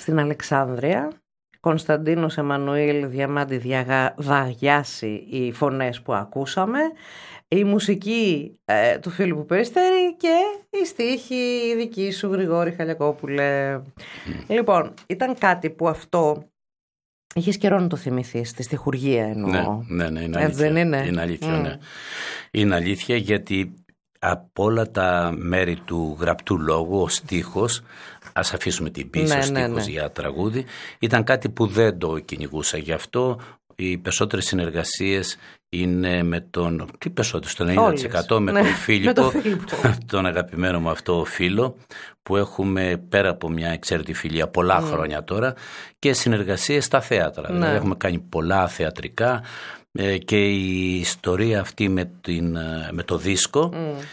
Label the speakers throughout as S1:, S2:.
S1: στην Αλεξάνδρεια. Κωνσταντίνος Εμμανουήλ, Διαμάντη Δαγιάση, οι φωνές που ακούσαμε. Η μουσική του Φίλιππου Περιστέρη και η στίχη δική σου, Γρηγόρη Χαλιακόπουλε. Λοιπόν, ήταν κάτι που αυτό είχες καιρό να το θυμηθείς, τη στιχουργία εννοώ.
S2: Ναι, είναι αλήθεια.
S1: Δεν είναι?
S2: Είναι αλήθεια, ναι. Είναι αλήθεια, γιατί από όλα τα μέρη του γραπτού λόγου, ο στίχος, ας αφήσουμε την πίσω στίχος για τραγούδι, ήταν κάτι που δεν το κυνηγούσα. Γι' αυτό οι περισσότερες συνεργασίες είναι με τον, τι περισσότερες, το 90% με τον Φίλιππο, τον αγαπημένο μου αυτό φίλο, που έχουμε πέρα από μια εξαίρετη φιλία πολλά χρόνια τώρα, και συνεργασίες στα θέατρα. Δηλαδή έχουμε κάνει πολλά θεατρικά, και η ιστορία αυτή με το δίσκο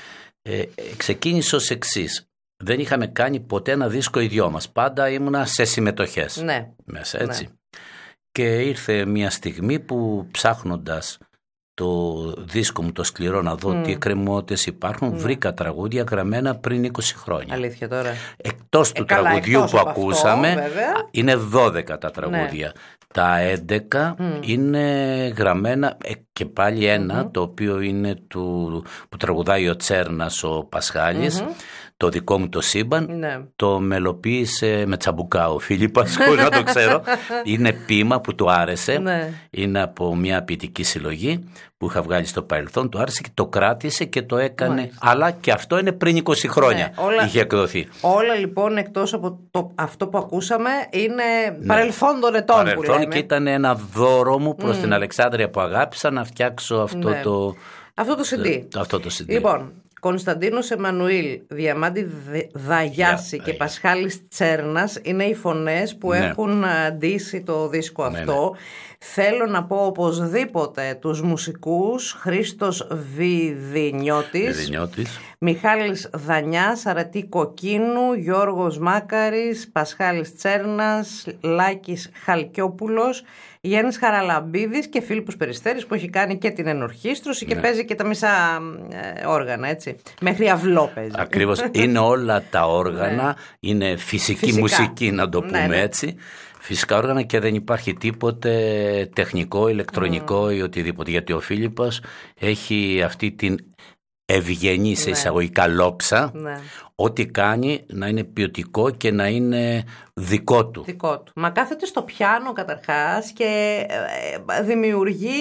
S2: ξεκίνησε ως εξής. Δεν είχαμε κάνει ποτέ ένα δίσκο οι δυο μας. Πάντα ήμουνα σε συμμετοχές μέσα, έτσι. Και ήρθε μια στιγμή που, ψάχνοντας το δίσκο μου το σκληρό να δω τι εκκρεμότητες υπάρχουν, βρήκα τραγούδια γραμμένα πριν 20 χρόνια.
S1: Αλήθεια τώρα?
S2: Εκτός του τραγουδιού που ακούσαμε, είναι 12 τα τραγούδια. Τα 11 είναι γραμμένα, και πάλι ένα, το οποίο είναι που τραγουδάει ο Τσέρνας, ο Πασχάλης, το δικό μου το σύμπαν, το μελοποίησε με τσαμπουκά ο Φίλιππας, χωρίς να το ξέρω. Είναι ποίημα που του άρεσε, είναι από μια ποιητική συλλογή που είχα βγάλει στο παρελθόν, του άρεσε και το κράτησε και το έκανε. Αλλά και αυτό είναι πριν 20 χρόνια είχε εκδοθεί. Όλα λοιπόν, εκτός από αυτό που ακούσαμε, είναι παρελθόν των ετών. Παρελθόν, και ήταν ένα δώρο μου προς την Αλεξάνδρεια που αγάπησα, να φτιάξω αυτό το CD.
S1: Λοιπόν, Κωνσταντίνος Εμμανουήλ, Διαμάντη Δαγιάση και Πασχάλης Τσέρνας είναι οι φωνές που έχουν αντίσει το δίσκο αυτό. Θέλω να πω οπωσδήποτε τους μουσικούς: Χρήστος Βιδινιώτης, Μιχάλης Δανιάς, Αρετή Κοκκίνου, Γιώργος Μάκαρης, Πασχάλης Τσέρνας, Λάκης Χαλκιόπουλος, Γιάννης Χαραλαμπίδης και Φίλιππος Περιστέρης, που έχει κάνει και την ενορχήστρωση και παίζει και τα μισά όργανα, έτσι. Μέχρι αυλό παίζει.
S2: Ακριβώς. Είναι όλα τα όργανα, είναι φυσική μουσική, να το πούμε έτσι. Φυσικά όργανα, και δεν υπάρχει τίποτε τεχνικό, ηλεκτρονικό ή οτιδήποτε. Γιατί ο Φίλιππος έχει αυτή την ευγενή σε εισαγωγικά λόξα, ό,τι κάνει να είναι ποιοτικό και να είναι δικό του.
S1: Μα κάθεται στο πιάνο καταρχάς και δημιουργεί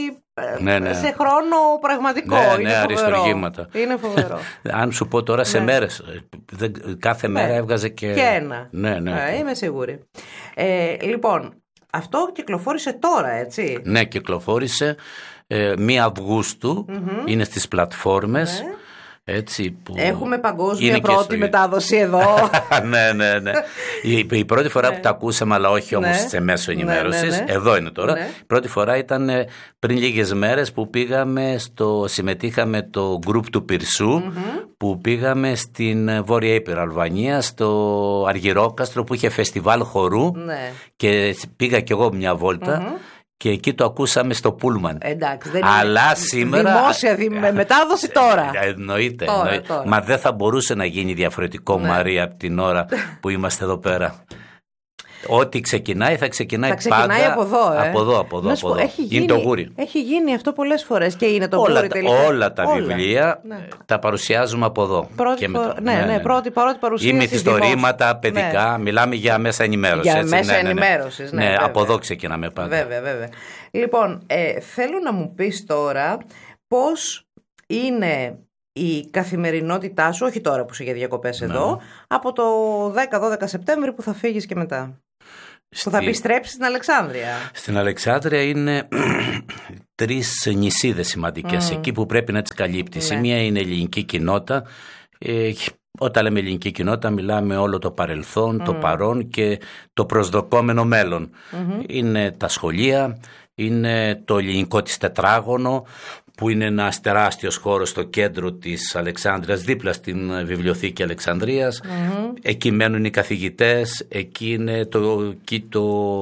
S1: σε χρόνο πραγματικό.
S2: Είναι αριστουργήματα.
S1: Είναι φοβερό.
S2: Αν σου πω τώρα, σε μέρες, κάθε μέρα έβγαζε και
S1: ένα.
S2: Ναι.
S1: Είμαι σίγουρη. Λοιπόν, αυτό κυκλοφόρησε τώρα, έτσι?
S2: Ναι, κυκλοφόρησε 1 Αυγούστου, είναι στις πλατφόρμες. Έτσι, που
S1: έχουμε παγκόσμια πρώτη μετάδοση εδώ.
S2: Ναι. Η πρώτη φορά που τα ακούσαμε, αλλά όχι όμως σε μέσο ενημέρωσης, εδώ είναι τώρα. Η πρώτη φορά ήταν πριν λίγες μέρες που συμμετείχαμε το γκρουπ του Πυρσού, που πήγαμε στην Βόρεια Ήπειρο, Αλβανία, στο Αργυρόκαστρο, που είχε φεστιβάλ χορού, και πήγα κι εγώ μια βόλτα. Και εκεί το ακούσαμε στο Πούλμαν.
S1: Εντάξει, δεν
S2: αλλά
S1: είναι
S2: σήμερα.
S1: Δημόσια μετάδοση τώρα.
S2: Εννοείται. Μα δεν θα μπορούσε να γίνει διαφορετικό, Μαρία, από την ώρα που είμαστε εδώ πέρα. Ό,τι ξεκινάει θα ξεκινάει πάντα
S1: από εδώ.
S2: Από εδώ. Είναι το γούρι.
S1: Έχει γίνει αυτό πολλές φορές και είναι το γούρι τελικά.
S2: Όλα τα βιβλία τα παρουσιάζουμε από εδώ.
S1: Πρώτη παρουσίαση.
S2: Ή μυθιστορήματα παιδικά. Μιλάμε για μέσα ενημέρωσης.
S1: Για μέσα ενημέρωσης.
S2: Ναι, από εδώ ξεκινάμε πάντα.
S1: Βέβαια. Λοιπόν, θέλω να μου πεις τώρα πώς είναι η καθημερινότητά σου, όχι τώρα που είσαι για διακοπές εδώ, από το 10-12 Σεπτέμβρη που θα φύγεις και μετά. Που θα επιστρέψεις στην Αλεξάνδρεια.
S2: Στην Αλεξάνδρεια είναι 3 νησίδες σημαντικές εκεί που πρέπει να τις καλύπτεις. Η μία είναι η ελληνική κοινότητα. Όταν λέμε ελληνική κοινότητα, μιλάμε όλο το παρελθόν, το παρόν και το προσδοκόμενο μέλλον. Είναι τα σχολεία, είναι το ελληνικό της τετράγωνο, που είναι ένας τεράστιος χώρος στο κέντρο της Αλεξάνδρειας, δίπλα στην Βιβλιοθήκη Αλεξανδρίας. Εκεί μένουν οι καθηγητές, εκεί είναι το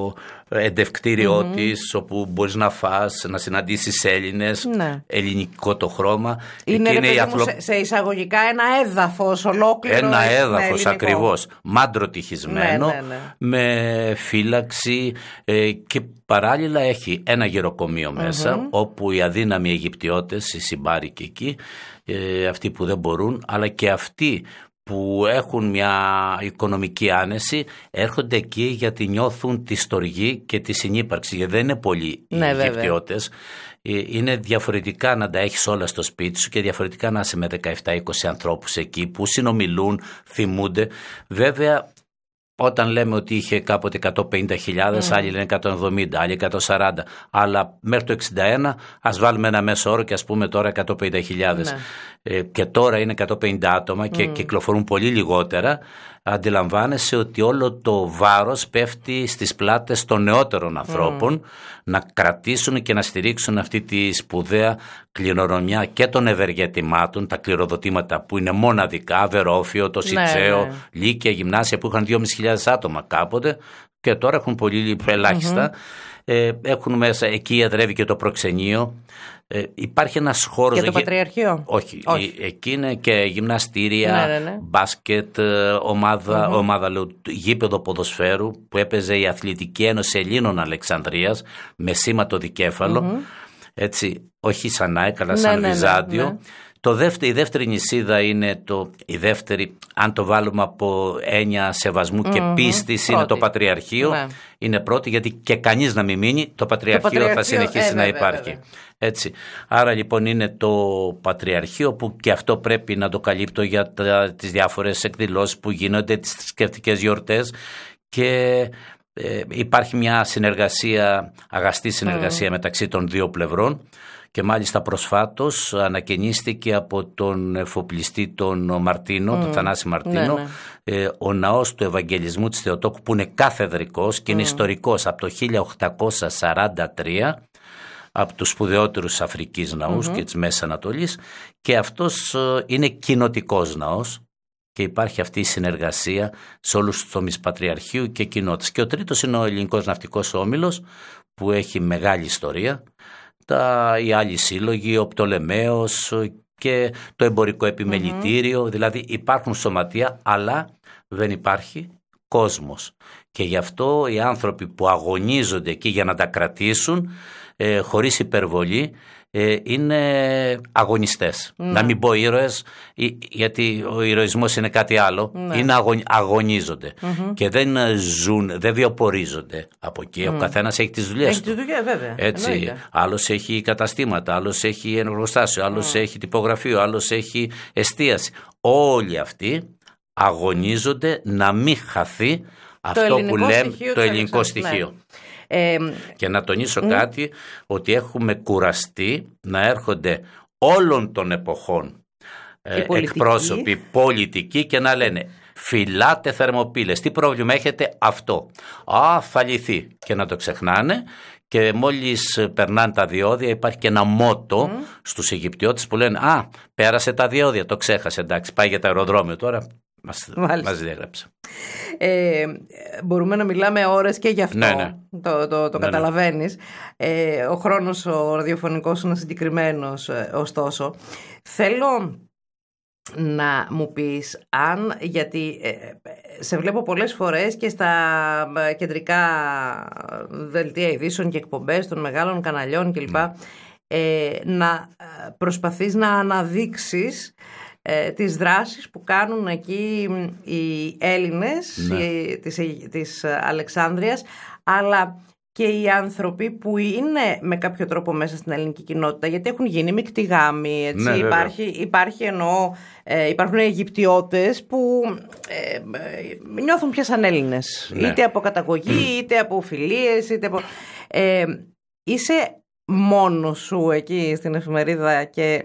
S2: εντευκτήριό της, όπου μπορείς να φας, να συναντήσεις Έλληνες, ελληνικό το χρώμα.
S1: Είναι σε εισαγωγικά ένα έδαφος ολόκληρο.
S2: Ένα έδαφος ακριβώς, μάντρο-τυχισμένο, με φύλαξη και παράλληλα έχει ένα γεροκομείο μέσα, όπου οι αδύναμοι Αιγυπτιώτες, οι συμπάρικοι εκεί, αυτοί που δεν μπορούν, αλλά και αυτοί που έχουν μια οικονομική άνεση, έρχονται εκεί γιατί νιώθουν τη στοργή και τη συνύπαρξη, γιατί δεν είναι πολλοί οι Αιγυπτιώτες. Είναι διαφορετικά να τα έχεις όλα στο σπίτι σου και διαφορετικά να είσαι με 17-20 ανθρώπους εκεί που συνομιλούν, θυμούνται. Βέβαια, όταν λέμε ότι είχε κάποτε 150.000, άλλοι λένε 170, άλλοι 140, αλλά μέχρι το 61 ας βάλουμε ένα μέσο όρο και ας πούμε τώρα 150.000. Και τώρα είναι 150 άτομα και κυκλοφορούν πολύ λιγότερα. Αντιλαμβάνεσαι ότι όλο το βάρος πέφτει στις πλάτες των νεότερων ανθρώπων να κρατήσουν και να στηρίξουν αυτή τη σπουδαία κληρονομιά και των ευεργετημάτων, τα κληροδοτήματα που είναι μοναδικά, Βερόφιο, το Σιτσαίο, Λύκεια, Γυμνάσια που είχαν 2.500 άτομα κάποτε και τώρα έχουν πολύ ελάχιστα. Έχουν μέσα, εκεί εδρεύει και το προξενείο. Υπάρχει ένας χώρος.
S1: Και το Πατριαρχείο.
S2: Όχι. Εκεί είναι και γυμναστήρια, μπάσκετ, ομάδα γήπεδο ποδοσφαίρου που έπαιζε η Αθλητική Ένωση Ελλήνων Αλεξανδρίας με σήμα το δικέφαλο. Έτσι, όχι σαν ΑΕΚ, σαν Βυζάντιο. Η δεύτερη νησίδα είναι η δεύτερη, αν το βάλουμε από έννοια σεβασμού και πίστης, είναι το Πατριαρχείο. Είναι πρώτη, γιατί και κανείς να μην μείνει, το Πατριαρχείο θα συνεχίσει να υπάρχει. Έτσι. Άρα λοιπόν είναι το Πατριαρχείο που και αυτό πρέπει να το καλύπτω για τις διάφορες εκδηλώσεις που γίνονται, τις θρησκευτικές γιορτές και υπάρχει μια συνεργασία, αγαστή συνεργασία μεταξύ των δύο πλευρών. Και μάλιστα προσφάτως ανακαινίστηκε από τον εφοπλιστή τον Μαρτίνο, τον Θανάση Μαρτίνο, ο ναός του Ευαγγελισμού της Θεοτόκου που είναι κάθεδρικός και είναι ιστορικός από το 1843, από τους σπουδαιότερους Αφρικής ναούς και της Μέσης Ανατολής, και αυτός είναι κοινοτικός ναός και υπάρχει αυτή η συνεργασία σε όλους τους τομείς Πατριαρχείου και κοινότητας. Και ο τρίτος είναι ο Ελληνικός Ναυτικός Όμιλος που έχει μεγάλη ιστορία. Οι άλλοι σύλλογοι, ο Πτολεμαίος και το εμπορικό επιμελητήριο, δηλαδή υπάρχουν σωματεία, αλλά δεν υπάρχει κόσμος. Και γι' αυτό οι άνθρωποι που αγωνίζονται εκεί για να τα κρατήσουν, χωρίς υπερβολή, είναι αγωνιστές. Να μην πω ήρωες, γιατί ο ηρωισμός είναι κάτι άλλο. Είναι αγωνίζονται και δεν ζουν, δεν βιοπορίζονται από εκεί. Ο καθένας έχει τις δουλειές του.
S1: Έχει τις δουλειές, βέβαια.
S2: Έτσι, άλλος έχει καταστήματα, άλλος έχει εργοστάσιο, άλλος έχει τυπογραφείο, άλλος έχει εστίαση. Όλοι αυτοί αγωνίζονται να μην χαθεί αυτό που λέμε το ελληνικό στοιχείο. Και να τονίσω κάτι, ότι έχουμε κουραστεί να έρχονται όλων των εποχών εκπρόσωποι πολιτικοί και να λένε φυλάτε θερμοπύλες, τι πρόβλημα έχετε? Αυτό. Θα λυθεί, και να το ξεχνάνε. Και μόλις περνάνε τα διόδια υπάρχει και ένα μότο στους Αιγυπτιώτες που λένε πέρασε τα διόδια, το ξέχασε, εντάξει, πάει για το αεροδρόμιο τώρα. Μας διέγραψε.
S1: Μπορούμε να μιλάμε ώρες και γι' αυτό. Το καταλαβαίνεις. Ο χρόνος ο ραδιοφωνικός είναι συγκεκριμένος, ωστόσο. Θέλω να μου πεις γιατί σε βλέπω πολλές φορές και στα κεντρικά δελτία ειδήσεων και εκπομπές των μεγάλων καναλιών κλπ. Να προσπαθείς να αναδείξεις τις δράσεις που κάνουν εκεί οι Έλληνες της Αλεξάνδρειας, αλλά και οι άνθρωποι που είναι με κάποιο τρόπο μέσα στην ελληνική κοινότητα, γιατί έχουν γίνει μεικτοί γάμοι, έτσι. Υπάρχουν Αιγυπτιώτες που νιώθουν πια σαν Έλληνες, είτε από καταγωγή, είτε από φιλίες, είτε από... Είσαι μόνος σου εκεί στην εφημερίδα και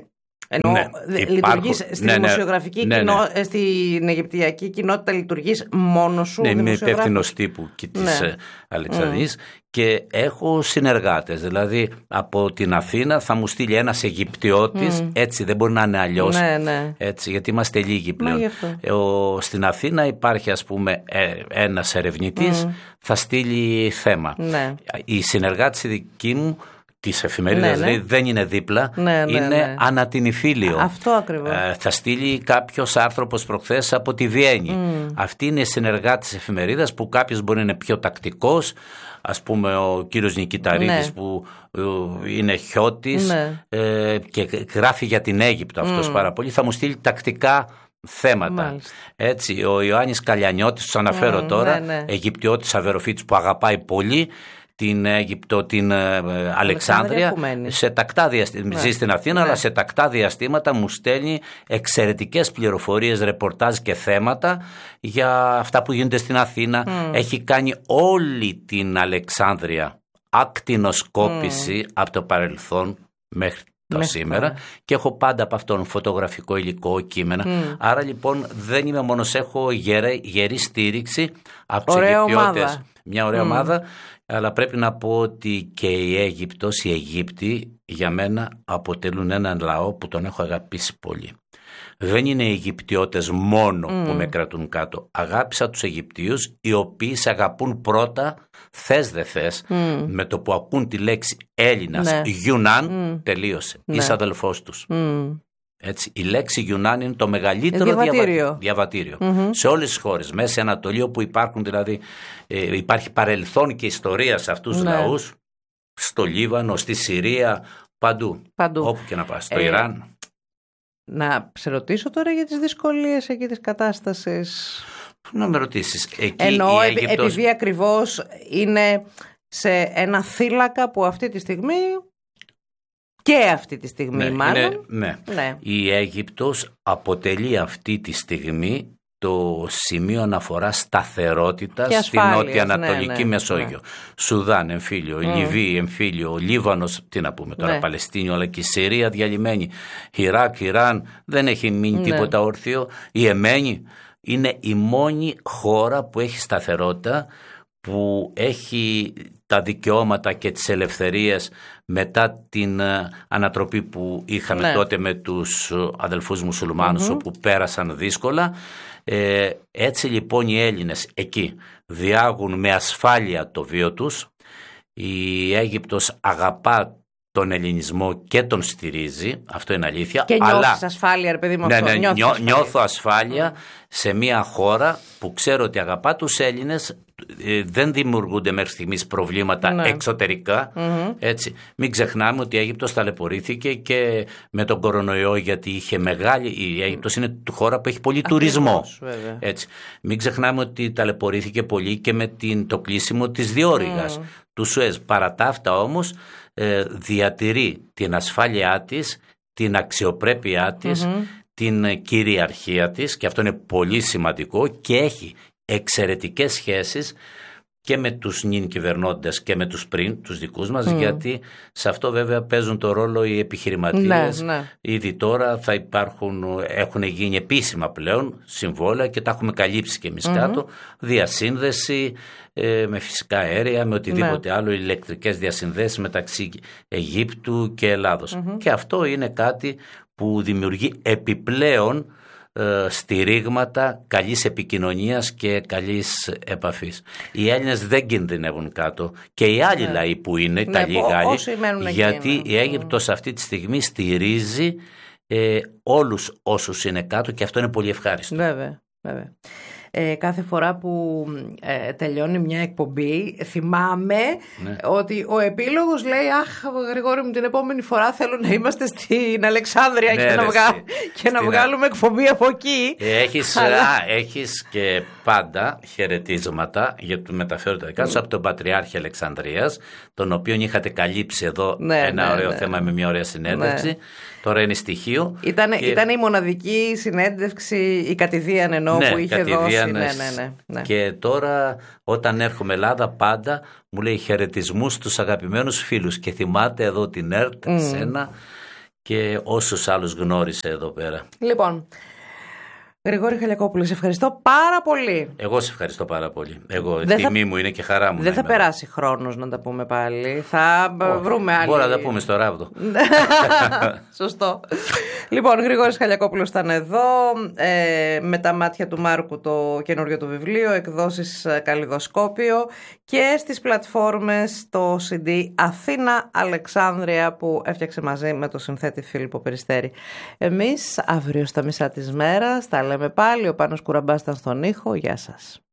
S1: Ενώ λειτουργείς στη δημοσιογραφική στην Αιγυπτιακή κοινότητα, λειτουργείς μόνος σου?
S2: Ναι, είμαι υπεύθυνος τύπου και της Αλεξανδρίας και έχω συνεργάτες. Δηλαδή από την Αθήνα θα μου στείλει ένας Αιγυπτιώτης, έτσι δεν μπορεί να είναι αλλιώς, έτσι, γιατί είμαστε λίγοι πλέον. Στην Αθήνα υπάρχει ας πούμε ένας ερευνητής, θα στείλει θέμα. Οι συνεργάτες δικοί μου της εφημερίδας δηλαδή δεν είναι δίπλα, είναι ανά την Ιφίλιο.
S1: Αυτό ακριβώς.
S2: Θα στείλει κάποιος άνθρωπος προχθές από τη Βιέννη. Αυτή είναι η συνεργάτη της εφημερίδας που κάποιος μπορεί να είναι πιο τακτικός, ας πούμε ο κύριος Νικηταρίδης που είναι χιώτης και γράφει για την Αίγυπτο αυτός πάρα πολύ, θα μου στείλει τακτικά θέματα. Έτσι, ο Ιωάννης Καλιανιώτης, τους αναφέρω τώρα, Αιγυπτιώτης Αβεροφίτης που αγαπάει πολύ την Αίγυπτο, την Αλεξάνδρεια, σε τακτά διαστήματα, ζει στην Αθήνα, αλλά σε τακτά διαστήματα μου στέλνει εξαιρετικές πληροφορίες, ρεπορτάζ και θέματα για αυτά που γίνονται στην Αθήνα. Έχει κάνει όλη την Αλεξάνδρεια ακτινοσκόπηση από το παρελθόν μέχρι το σήμερα και έχω πάντα από αυτόν φωτογραφικό υλικό, κείμενα. Άρα λοιπόν δεν είμαι μόνος, έχω γερή στήριξη από τους Αιγυπτιώτες. Μια ωραία ομάδα. Αλλά πρέπει να πω ότι και η Αίγυπτος, οι Αιγύπτιοι για μένα αποτελούν έναν λαό που τον έχω αγαπήσει πολύ. Δεν είναι οι Αιγυπτιώτες μόνο που με κρατούν κάτω. Αγάπησα τους Αιγυπτίους οι οποίοι σε αγαπούν πρώτα, θες δε θες, με το που ακούν τη λέξη Έλληνας, Γιουνάν, τελείωσε. Είσαι αδελφός τους. Έτσι, η λέξη Γιουνάν είναι το μεγαλύτερο διαβατήριο σε όλες τις χώρες. Μέση Ανατολή όπου υπάρχουν δηλαδή, υπάρχει παρελθόν και ιστορία σε αυτούς τους λαούς, στο Λίβανο, στη Συρία, παντού. Όπου και να πας, στο Ιράν.
S1: Να σε ρωτήσω τώρα για τις δυσκολίες εκεί της κατάστασης.
S2: Να με ρωτήσεις.
S1: Εννοώ επειδή ακριβώς είναι σε ένα θύλακα που αυτή τη στιγμή... Και αυτή τη στιγμή μάλλον.
S2: Η Αίγυπτος αποτελεί αυτή τη στιγμή το σημείο αναφορά σταθερότητας στην νότια-ανατολική Μεσόγειο. Σουδάν, εμφύλιο, Λιβύη, εμφύλιο, Λίβανος, τι να πούμε τώρα, Παλαιστίνιο, αλλά και η Συρία διαλυμένη, Ιράκ, Ιράν, δεν έχει μείνει τίποτα όρθιο. Η Εμένη είναι η μόνη χώρα που έχει σταθερότητα, που έχει τα δικαιώματα και τις ελευθερίες μετά την ανατροπή που είχαμε τότε με τους αδελφούς μουσουλμάνους όπου πέρασαν δύσκολα. Έτσι λοιπόν οι Έλληνες εκεί διάγουν με ασφάλεια το βίο τους. Η Αίγυπτος αγαπά τον ελληνισμό και τον στηρίζει, αυτό είναι αλήθεια.
S1: Και νιώθεις ασφάλεια, ρε παιδί μου, αυτό.
S2: Νιώθω ασφάλεια σε μια χώρα που ξέρω ότι αγαπά τους Έλληνες, δεν δημιουργούνται μέχρι στιγμής προβλήματα εξωτερικά. Έτσι. Μην ξεχνάμε ότι η Αίγυπτος ταλαιπωρήθηκε και με τον κορονοϊό, γιατί είχε η Αίγυπτος είναι χώρα που έχει πολύ τουρισμό. Έτσι. Μην ξεχνάμε ότι ταλαιπωρήθηκε πολύ και με το κλείσιμο της διόρυγας του Σουέζ. Παρά τα αυτά όμως διατηρεί την ασφάλειά της, την αξιοπρέπειά της, την κυριαρχία της, και αυτό είναι πολύ σημαντικό, και έχει εξαιρετικές σχέσεις και με τους νυν κυβερνώντες και με τους πριν, τους δικούς μας, γιατί σε αυτό βέβαια παίζουν το ρόλο οι επιχειρηματίες. Ήδη τώρα έχουν γίνει επίσημα πλέον συμβόλαια και τα έχουμε καλύψει και εμείς κάτω, διασύνδεση με φυσικά αέρια, με οτιδήποτε άλλο, ηλεκτρικές διασυνδέσεις μεταξύ Αιγύπτου και Ελλάδος. Και αυτό είναι κάτι που δημιουργεί επιπλέον στηρίγματα καλής επικοινωνίας και καλής επαφής. Οι Έλληνες δεν κινδυνεύουν κάτω, και οι άλλοι λαοί που είναι, οι Ιταλοί, Γάλλοι, γιατί η Αίγυπτος αυτή τη στιγμή στηρίζει όλους όσους είναι κάτω, και αυτό είναι πολύ ευχάριστο.
S1: Βέβαια. Κάθε φορά που τελειώνει μια εκπομπή θυμάμαι ότι ο επίλογος λέει «Αχ, Γρηγόρη μου, την επόμενη φορά θέλω να είμαστε στην Αλεξάνδρεια και να βγάλουμε εκπομπή από εκεί».
S2: Έχεις και πάντα χαιρετίσματα, γιατί του μεταφέρω τα δικά σου, από τον Πατριάρχη Αλεξανδρίας, τον οποίον είχατε καλύψει εδώ ένα ωραίο θέμα με μια ωραία συνέντευξη. Τώρα είναι στοιχείο.
S1: Ήταν η μοναδική συνέντευξη, η κατηδίαν εννοώ, που είχε δώσει. Ναι.
S2: Και τώρα όταν έρχομαι Ελλάδα πάντα μου λέει χαιρετισμούς στους αγαπημένους φίλους, και θυμάται εδώ την ΕΡΤ, σένα και όσους άλλους γνώρισε εδώ πέρα.
S1: Λοιπόν, Γρηγόρη Χαλιακόπουλε, σε ευχαριστώ πάρα πολύ.
S2: Εγώ σε ευχαριστώ πάρα πολύ. Τιμή μου είναι και χαρά μου.
S1: Δεν θα περάσει χρόνος να τα πούμε πάλι. Θα βρούμε άλλη.
S2: Μπορεί να τα πούμε στο ράβδο.
S1: Σωστό. Λοιπόν, Γρηγόρης Χαλιακόπουλος ήταν εδώ. Με τα μάτια του Μάρκου το καινούριο του βιβλίο, εκδόσεις Καλλιδοσκόπιο, και στις πλατφόρμες το CD Αθήνα Αλεξάνδρεια που έφτιαξε μαζί με το συνθέτη Φίλιππο Περιστέρη. Εμείς αύριο στα μισά της μέρας τα λέμε πάλι. Ο Πάνος Κουραμπάς ήταν στον ήχο. Γεια σας.